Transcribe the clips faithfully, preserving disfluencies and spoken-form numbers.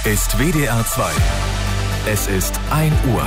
ist W D R zwei. Es ist ein Uhr.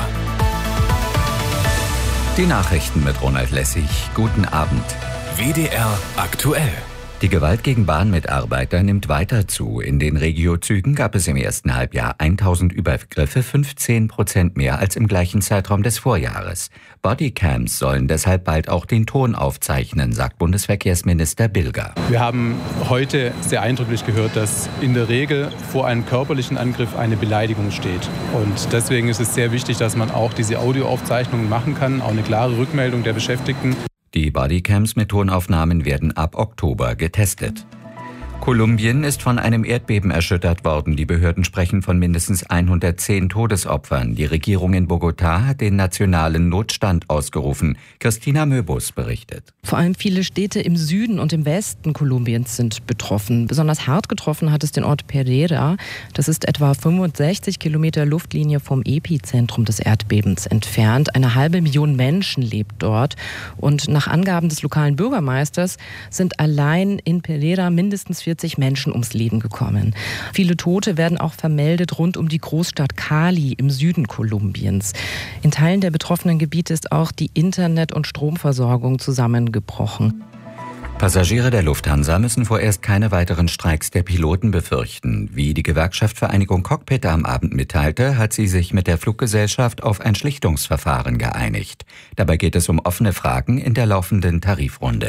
Die Nachrichten mit Ronald Lessig. Guten Abend. W D R aktuell. Die Gewalt gegen Bahnmitarbeiter nimmt weiter zu. In den Regiozügen gab es im ersten Halbjahr tausend Übergriffe, fünfzehn Prozent mehr als im gleichen Zeitraum des Vorjahres. Bodycams sollen deshalb bald auch den Ton aufzeichnen, sagt Bundesverkehrsminister Bilger. Wir haben heute sehr eindrücklich gehört, dass in der Regel vor einem körperlichen Angriff eine Beleidigung steht. Und deswegen ist es sehr wichtig, dass man auch diese Audioaufzeichnungen machen kann, auch eine klare Rückmeldung der Beschäftigten. Die Bodycams mit Tonaufnahmen werden ab Oktober getestet. Kolumbien ist von einem Erdbeben erschüttert worden. Die Behörden sprechen von mindestens hundertzehn Todesopfern. Die Regierung in Bogotá hat den nationalen Notstand ausgerufen. Christina Möbus berichtet. Vor allem viele Städte im Süden und im Westen Kolumbiens sind betroffen. Besonders hart getroffen hat es den Ort Pereira. Das ist etwa fünfundsechzig Kilometer Luftlinie vom Epizentrum des Erdbebens entfernt. Eine halbe Million Menschen lebt dort. Und nach Angaben des lokalen Bürgermeisters sind allein in Pereira mindestens vierzig Menschen ums Leben gekommen. Viele Tote werden auch vermeldet rund um die Großstadt Cali im Süden Kolumbiens. In Teilen der betroffenen Gebiete ist auch die Internet- und Stromversorgung zusammengebrochen. Passagiere der Lufthansa müssen vorerst keine weiteren Streiks der Piloten befürchten. Wie die Gewerkschaft Vereinigung Cockpit am Abend mitteilte, hat sie sich mit der Fluggesellschaft auf ein Schlichtungsverfahren geeinigt. Dabei geht es um offene Fragen in der laufenden Tarifrunde.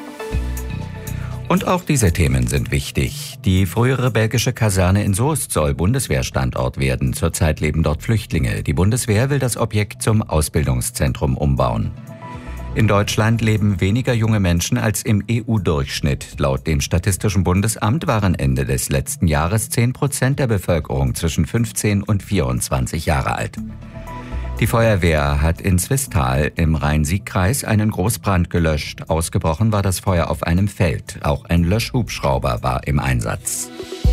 Und auch diese Themen sind wichtig. Die frühere belgische Kaserne in Soest soll Bundeswehrstandort werden. Zurzeit leben dort Flüchtlinge. Die Bundeswehr will das Objekt zum Ausbildungszentrum umbauen. In Deutschland leben weniger junge Menschen als im E U-Durchschnitt. Laut dem Statistischen Bundesamt waren Ende des letzten Jahres zehn Prozent der Bevölkerung zwischen fünfzehn und vierundzwanzig Jahre alt. Die Feuerwehr hat in Zwistal im Rhein-Sieg-Kreis einen Großbrand gelöscht. Ausgebrochen war das Feuer auf einem Feld. Auch ein Löschhubschrauber war im Einsatz.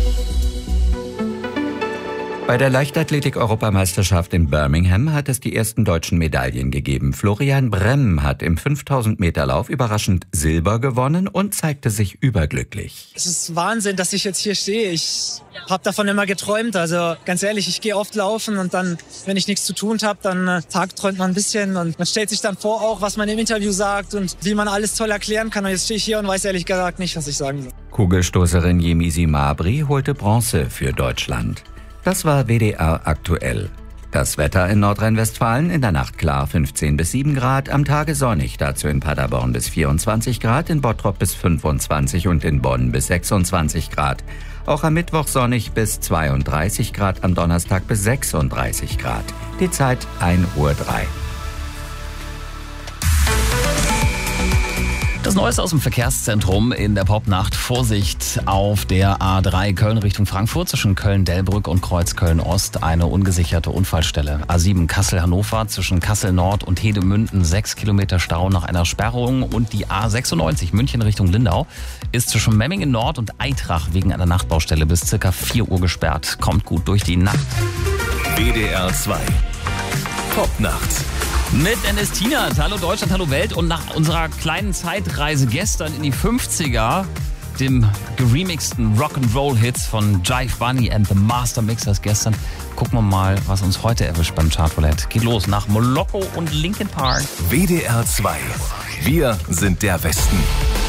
Bei der Leichtathletik-Europameisterschaft in Birmingham hat es die ersten deutschen Medaillen gegeben. Florian Bremm hat im fünftausend Meter Lauf überraschend Silber gewonnen und zeigte sich überglücklich. Es ist Wahnsinn, dass ich jetzt hier stehe. Ich habe davon immer geträumt. Also ganz ehrlich, ich gehe oft laufen und dann, wenn ich nichts zu tun habe, dann äh, tagträumt man ein bisschen und man stellt sich dann vor auch, was man im Interview sagt und wie man alles toll erklären kann. Und jetzt stehe ich hier und weiß ehrlich gesagt nicht, was ich sagen soll. Kugelstoßerin Yemisi Mabry holte Bronze für Deutschland. Das war W D R aktuell. Das Wetter in Nordrhein-Westfalen: in der Nacht klar fünfzehn bis sieben Grad, am Tage sonnig, dazu in Paderborn bis vierundzwanzig Grad, in Bottrop bis fünfundzwanzig und in Bonn bis sechsundzwanzig Grad. Auch am Mittwoch sonnig bis zweiunddreißig Grad, am Donnerstag bis sechsunddreißig Grad. Die Zeit ein Uhr drei. Das Neueste aus dem Verkehrszentrum in der Popnacht. Vorsicht auf der A drei Köln Richtung Frankfurt zwischen Köln-Delbrück und Kreuz Köln-Ost. Eine ungesicherte Unfallstelle. A sieben Kassel-Hannover zwischen Kassel-Nord und Hedemünden. Sechs Kilometer Stau nach einer Sperrung. Und die A sechsundneunzig München Richtung Lindau ist zwischen Memmingen Nord und Eitrach wegen einer Nachtbaustelle bis circa vier Uhr gesperrt. Kommt gut durch die Nacht. W D R zwei. Popnacht. Mit Dennis Tienert. Hallo Deutschland, hallo Welt. Und nach unserer kleinen Zeitreise gestern in die fünfziger, dem geremixten Rock'n'Roll-Hits von Jive Bunny and the Master Mixers gestern, gucken wir mal, was uns heute erwischt beim Chartroulette. Geht los nach Moloko und Linkin Park. W D R zwei. Wir sind der Westen.